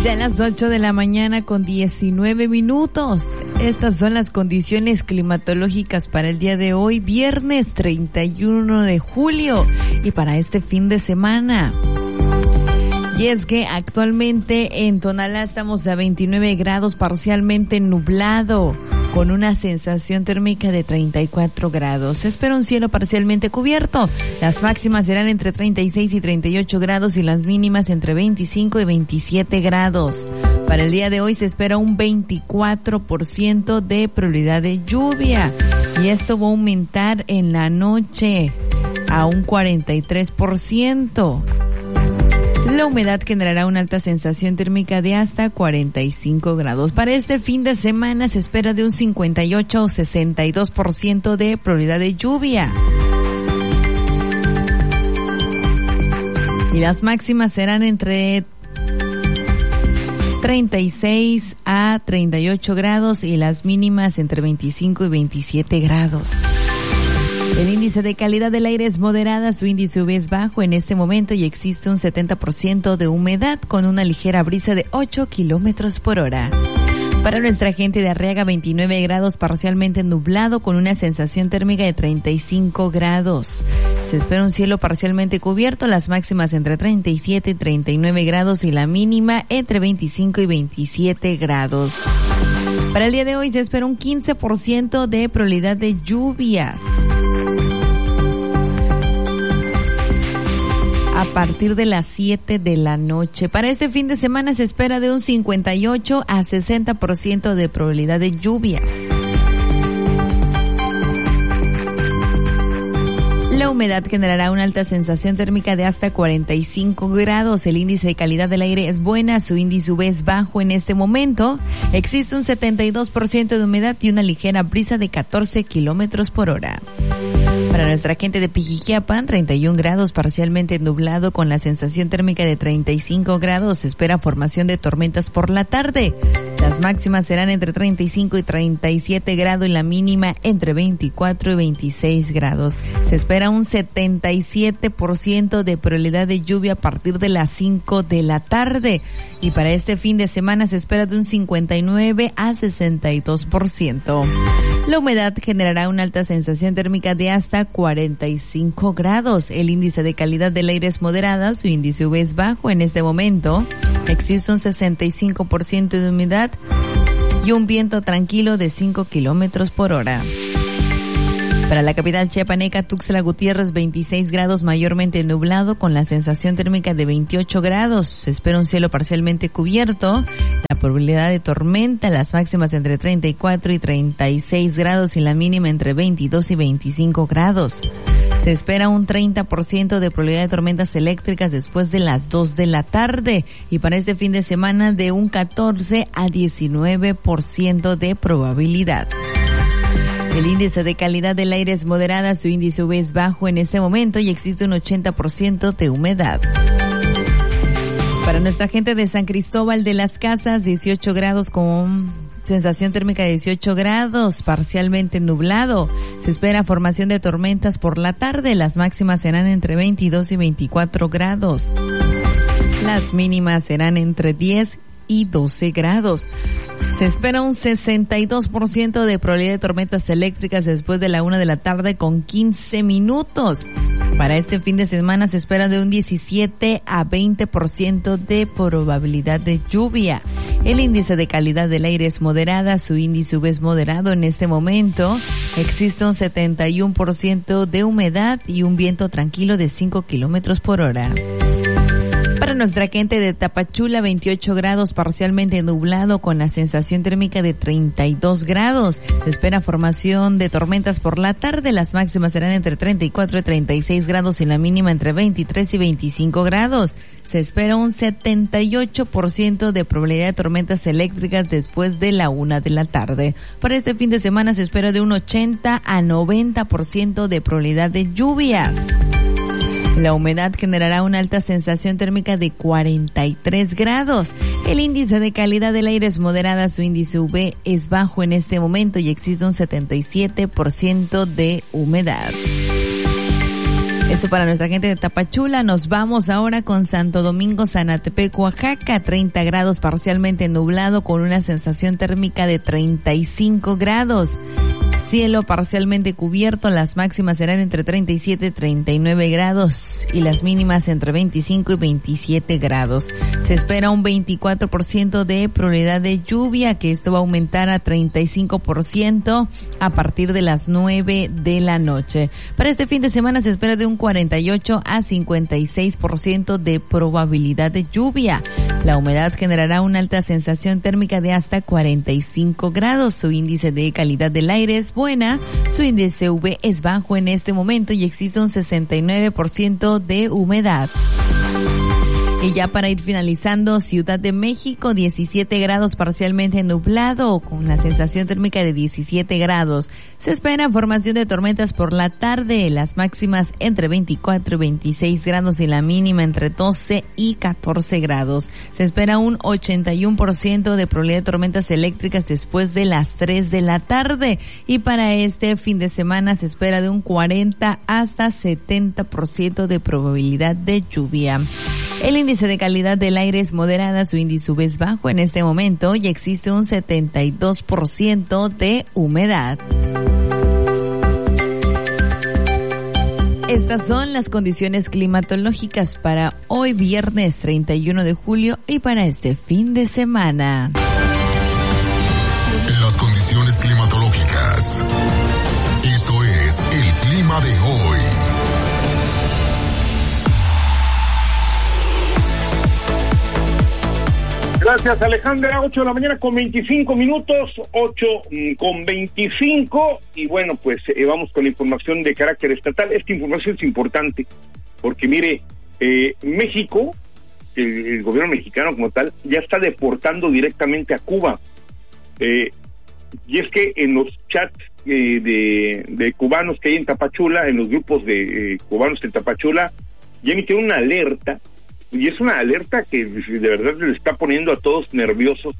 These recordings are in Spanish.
Ya a las 8 de la mañana con 19 minutos. Estas son las condiciones climatológicas para el día de hoy, viernes 31 de julio y para este fin de semana. Y es que actualmente en Tonalá estamos a 29 grados, parcialmente nublado, con una sensación térmica de 34 grados. Se espera un cielo parcialmente cubierto. Las máximas serán entre 36 y 38 grados y las mínimas entre 25 y 27 grados. Para el día de hoy se espera un 24% de probabilidad de lluvia. Y esto va a aumentar en la noche a un 43%. La humedad generará una alta sensación térmica de hasta 45 grados. Para este fin de semana se espera de un 58 o 62% de probabilidad de lluvia. Y las máximas serán entre 36 a 38 grados y las mínimas entre 25 y 27 grados. El índice de calidad del aire es moderada, su índice UV es bajo en este momento y existe un 70% de humedad con una ligera brisa de 8 kilómetros por hora. Para nuestra gente de Arriaga, 29 grados, parcialmente nublado con una sensación térmica de 35 grados. Se espera un cielo parcialmente cubierto, las máximas entre 37 y 39 grados y la mínima entre 25 y 27 grados. Para el día de hoy se espera un 15% de probabilidad de lluvias. A partir de las 7 de la noche. Para este fin de semana se espera de un 58 a 60% de probabilidad de lluvias. La humedad generará una alta sensación térmica de hasta 45 grados. El índice de calidad del aire es buena, su índice UV es bajo en este momento. Existe un 72% de humedad y una ligera brisa de 14 kilómetros por hora. Para nuestra gente de Pijijiapan, 31 grados, parcialmente nublado con la sensación térmica de 35 grados. Se espera formación de tormentas por la tarde. Las máximas serán entre 35 y 37 grados y la mínima entre 24 y 26 grados. Se espera un 77% de probabilidad de lluvia a partir de las 5 de la tarde. Y para este fin de semana se espera de un 59 a 62%. La humedad generará una alta sensación térmica de hasta 45 grados. El índice de calidad del aire es moderada, su índice UV es bajo en este momento. Existe un 65% de humedad y un viento tranquilo de 5 kilómetros por hora. Para la capital chiapaneca, Tuxtla Gutiérrez, 26 grados, mayormente nublado, con la sensación térmica de 28 grados. Se espera un cielo parcialmente cubierto. La probabilidad de tormenta, las máximas entre 34 y 36 grados y la mínima entre 22 y 25 grados. Se espera un 30% de probabilidad de tormentas eléctricas después de las 2 de la tarde. Y para este fin de semana, de un 14 a 19% de probabilidad. El índice de calidad del aire es moderada, su índice UV es bajo en este momento y existe un 80% de humedad. Para nuestra gente de San Cristóbal de las Casas, 18 grados con sensación térmica de 18 grados, parcialmente nublado. Se espera formación de tormentas por la tarde, las máximas serán entre 22 y 24 grados. Las mínimas serán entre 10 y 12 grados. Se espera un 62% de probabilidad de tormentas eléctricas después de la 1 de la tarde con 15 minutos. Para este fin de semana se espera de un 17 a 20% de probabilidad de lluvia. El índice de calidad del aire es moderada, su índice UV es moderado en este momento. Existe un 71% de humedad y un viento tranquilo de 5 kilómetros por hora. Para nuestra gente de Tapachula, 28 grados, parcialmente nublado con la sensación térmica de 32 grados. Se espera formación de tormentas por la tarde. Las máximas serán entre 34 y 36 grados y la mínima entre 23 y 25 grados. Se espera un 78% de probabilidad de tormentas eléctricas después de la 1 de la tarde. Para este fin de semana se espera de un 80 a 90% de probabilidad de lluvias. La humedad generará una alta sensación térmica de 43 grados. El índice de calidad del aire es moderada, su índice UV es bajo en este momento y existe un 77% de humedad. Eso para nuestra gente de Tapachula. Nos vamos ahora con Santo Domingo, Zanatepec, Oaxaca. 30 grados, parcialmente nublado con una sensación térmica de 35 grados. Cielo parcialmente cubierto, las máximas serán entre 37 y 39 grados y las mínimas entre 25 y 27 grados. Se espera un 24% de probabilidad de lluvia, que esto va a aumentar a 35% a partir de las 9 de la noche. Para este fin de semana se espera de un 48 a 56% de probabilidad de lluvia. La humedad generará una alta sensación térmica de hasta 45 grados. Su índice de calidad del aire es buena, su índice UV es bajo en este momento y existe un 69% de humedad. Y ya para ir finalizando, Ciudad de México, 17 grados parcialmente nublado con la sensación térmica de 17 grados. Se espera formación de tormentas por la tarde, las máximas entre 24 y 26 grados y la mínima entre 12 y 14 grados. Se espera un 81% de probabilidad de tormentas eléctricas después de las 3 de la tarde. Y para este fin de semana se espera de un 40 hasta 70% de probabilidad de lluvia. El índice de calidad del aire es moderada, su índice UV es bajo en este momento y existe un 72% de humedad. Estas son las condiciones climatológicas para hoy viernes 31 de julio y para este fin de semana. Las condiciones climatológicas. Esto es el clima de hoy. Gracias, Alejandra. 8 de la mañana con 25 minutos, 8:25, y bueno, pues vamos con la información de carácter estatal. Esta información es importante porque, mire, México, el gobierno mexicano como tal, ya está deportando directamente a Cuba. Y es que en los chats de cubanos que hay en Tapachula, en los grupos de cubanos en Tapachula, ya emitieron una alerta. Y es una alerta que de verdad le está poniendo a todos nerviosos,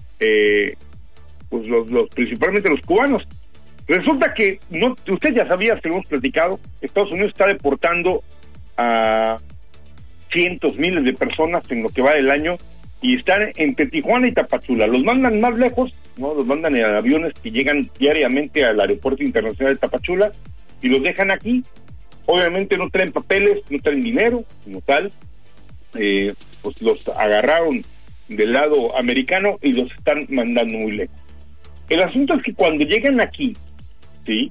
pues los principalmente los cubanos. Resulta que, no, usted ya sabía, que hemos platicado, Estados Unidos está deportando a cientos, miles de personas en lo que va del año, y están entre Tijuana y Tapachula. Los mandan más lejos, ¿no? Los mandan en aviones que llegan diariamente al aeropuerto internacional de Tapachula, y los dejan aquí. Obviamente no traen papeles, no traen dinero, como tal. Pues los agarraron del lado americano y los están mandando muy lejos. El asunto es que cuando llegan aquí, sí,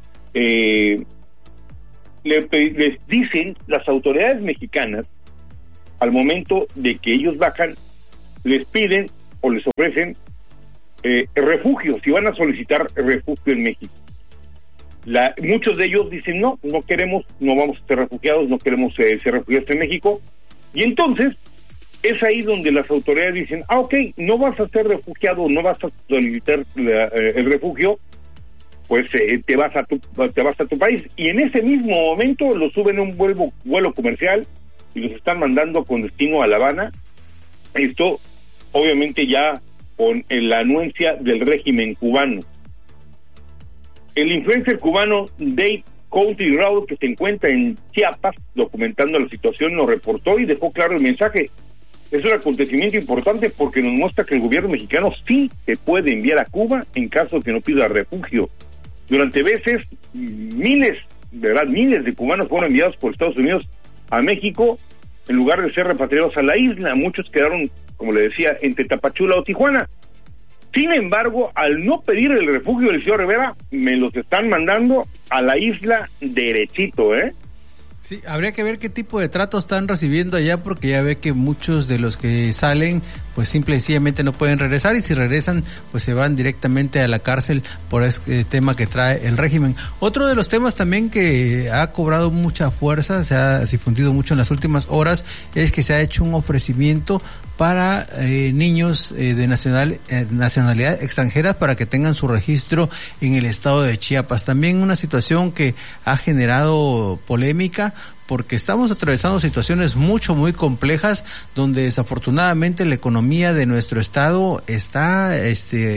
les dicen las autoridades mexicanas, al momento de que ellos bajan, les piden o les ofrecen refugio, si van a solicitar refugio en México. Muchos de ellos dicen no queremos, no vamos a ser refugiados, no queremos ser refugiados en México. Y entonces es ahí donde las autoridades dicen, ok, no vas a ser refugiado, no vas a solicitar el refugio, pues te vas a tu país. Y en ese mismo momento los suben a un vuelo comercial y los están mandando con destino a La Habana. Esto obviamente ya con la anuencia del régimen cubano. El influencer cubano Dave Country Road, que se encuentra en Chiapas documentando la situación, nos reportó y dejó claro el mensaje. Es un acontecimiento importante porque nos muestra que el gobierno mexicano sí se puede enviar a Cuba en caso de que no pida refugio. Durante veces, miles de cubanos fueron enviados por Estados Unidos a México en lugar de ser repatriados a la isla. Muchos quedaron, como le decía, entre Tapachula o Tijuana. Sin embargo, al no pedir el refugio del señor Rivera, me los están mandando a la isla derechito, ¿eh? Sí, habría que ver qué tipo de trato están recibiendo allá, porque ya ve que muchos de los que salen, pues simple y sencillamente no pueden regresar, y si regresan, pues se van directamente a la cárcel por este tema que trae el régimen. Otro de los temas también que ha cobrado mucha fuerza, se ha difundido mucho en las últimas horas, es que se ha hecho un ofrecimiento para niños de nacionalidad extranjera para que tengan su registro en el estado de Chiapas. También una situación que ha generado polémica, porque estamos atravesando situaciones muy complejas, donde desafortunadamente la economía de nuestro estado está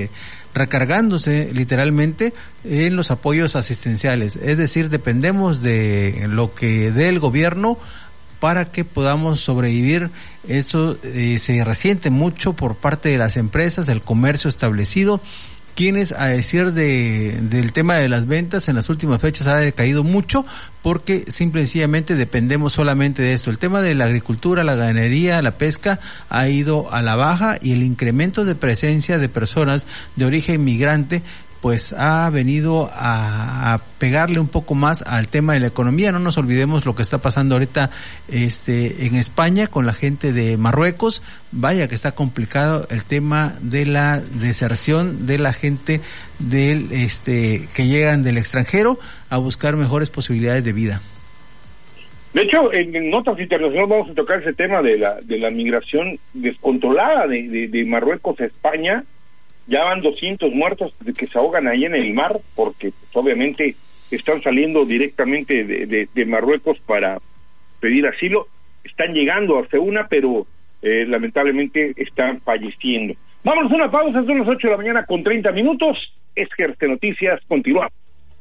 recargándose literalmente en los apoyos asistenciales. Es decir, dependemos de lo que dé el gobierno para que podamos sobrevivir. Esto se resiente mucho por parte de las empresas, el comercio establecido, quienes, a decir del tema de las ventas, en las últimas fechas ha decaído mucho porque simple y sencillamente dependemos solamente de esto. El tema de la agricultura, la ganadería, la pesca ha ido a la baja, y el incremento de presencia de personas de origen migrante pues ha venido a pegarle un poco más al tema de la economía. No nos olvidemos lo que está pasando ahorita en España con la gente de Marruecos. Vaya que está complicado el tema de la deserción de la gente que llegan del extranjero a buscar mejores posibilidades de vida. De hecho, en notas internacionales vamos a tocar ese tema de la migración descontrolada de Marruecos a España. Ya van 200 muertos que se ahogan ahí en el mar, porque pues, obviamente están saliendo directamente de Marruecos para pedir asilo. Están llegando a Ceuta, pero lamentablemente están falleciendo. Vámonos a una pausa, son las 8 de la mañana con 30 minutos. Es GRC Noticias, continuamos.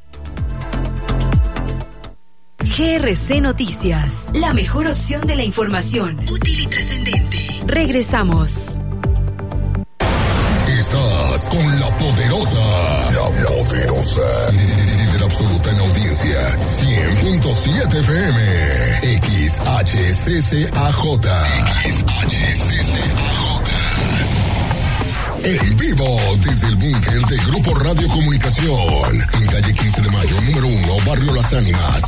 GRC Noticias, la mejor opción de la información, útil y trascendente. Regresamos. Estás con la poderosa. Líder absoluta en audiencia. 100.7 FM. XHCCAJ. En vivo desde el búnker de Grupo Radio Comunicación. En calle 15 de Mayo, número 1, Barrio Las Ánimas.